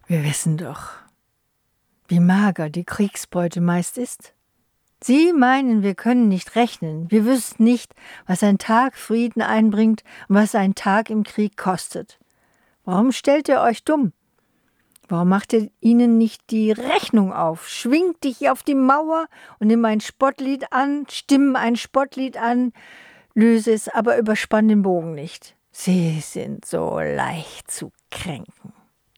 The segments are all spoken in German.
Wir wissen doch, wie mager die Kriegsbeute meist ist. Sie meinen, wir können nicht rechnen. Wir wüssten nicht, was ein Tag Frieden einbringt und was ein Tag im Krieg kostet. Warum stellt ihr euch dumm? Warum macht ihr ihnen nicht die Rechnung auf? Schwing dich auf die Mauer und nimm ein Spottlied an, stimm ein Spottlied an, löse es, aber überspann den Bogen nicht. Sie sind so leicht zu kränken.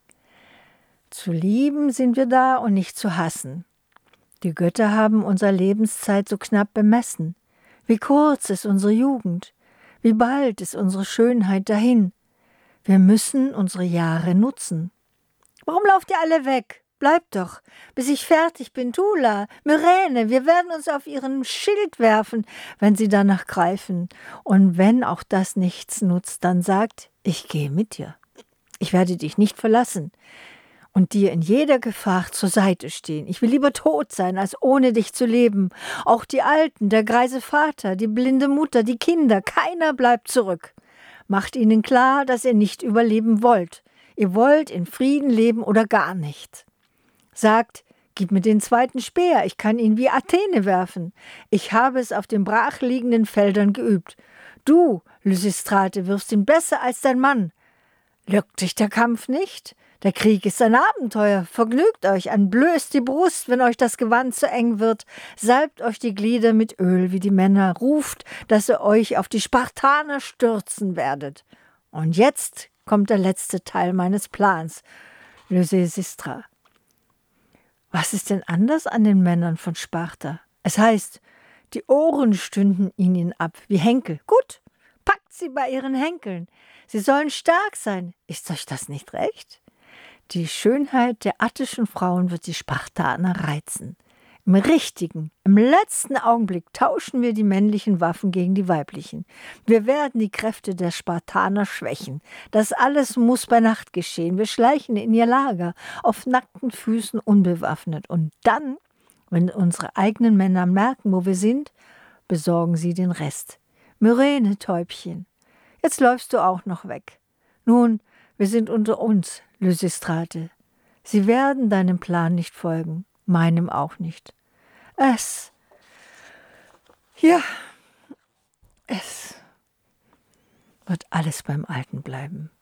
Zu lieben sind wir da und nicht zu hassen. Die Götter haben unsere Lebenszeit so knapp bemessen. Wie kurz ist unsere Jugend, wie bald ist unsere Schönheit dahin. Wir müssen unsere Jahre nutzen. Warum lauft ihr alle weg? Bleibt doch, bis ich fertig bin, Tula, Myrene, wir werden uns auf ihren Schild werfen, wenn sie danach greifen. Und wenn auch das nichts nutzt, dann sagt, ich gehe mit dir. Ich werde dich nicht verlassen und dir in jeder Gefahr zur Seite stehen. Ich will lieber tot sein, als ohne dich zu leben. Auch die Alten, der greise Vater, die blinde Mutter, die Kinder, keiner bleibt zurück. Macht ihnen klar, dass ihr nicht überleben wollt. Ihr wollt in Frieden leben oder gar nicht. Sagt, gib mir den zweiten Speer, ich kann ihn wie Athene werfen. Ich habe es auf den brachliegenden Feldern geübt. Du, Lysistrate, wirfst ihn besser als dein Mann. Lockt dich der Kampf nicht? Der Krieg ist ein Abenteuer. Vergnügt euch, entblößt die Brust, wenn euch das Gewand zu eng wird. Salbt euch die Glieder mit Öl wie die Männer. Ruft, dass ihr euch auf die Spartaner stürzen werdet. Und jetzt kommt der letzte Teil meines Plans. Lysistra. Was ist denn anders an den Männern von Sparta? Es heißt, die Ohren stünden ihnen ab wie Henkel. Gut, packt sie bei ihren Henkeln. Sie sollen stark sein. Ist euch das nicht recht? Die Schönheit der attischen Frauen wird die Spartaner reizen. Im letzten Augenblick tauschen wir die männlichen Waffen gegen die weiblichen. Wir werden die Kräfte der Spartaner schwächen. Das alles muss bei Nacht geschehen. Wir schleichen in ihr Lager, auf nackten Füßen unbewaffnet. Und dann, wenn unsere eigenen Männer merken, wo wir sind, besorgen sie den Rest. Myrene, Täubchen, jetzt läufst du auch noch weg. Nun, wir sind unter uns, Lysistrate. Sie werden deinem Plan nicht folgen, meinem auch nicht. Es wird alles beim Alten bleiben.